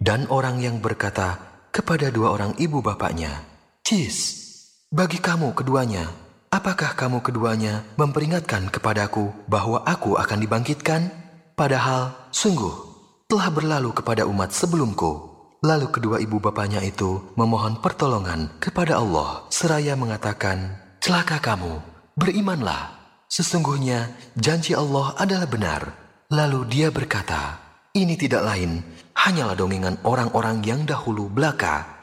Dan orang yang berkata kepada dua orang ibu bapaknya, "Cis, bagi kamu keduanya, apakah kamu keduanya memperingatkan kepadaku bahwa aku akan dibangkitkan? Padahal, sungguh, telah berlalu kepada umat sebelumku." Lalu kedua ibu bapaknya itu memohon pertolongan kepada Allah, seraya mengatakan, "Celaka kamu, berimanlah. Sesungguhnya janji Allah adalah benar." Lalu dia berkata, "Ini tidak lain, hanyalah dongengan orang-orang yang dahulu belaka."